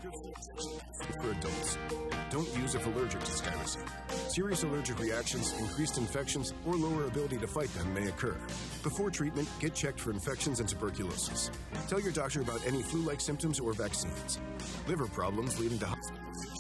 For adults. Don't use if allergic to Skyracet. Serious allergic reactions, increased infections, or lower ability to fight them may occur. Before treatment, get checked for infections and tuberculosis. Tell your doctor about any flu-like symptoms or vaccines. Liver problems leading to hospitals.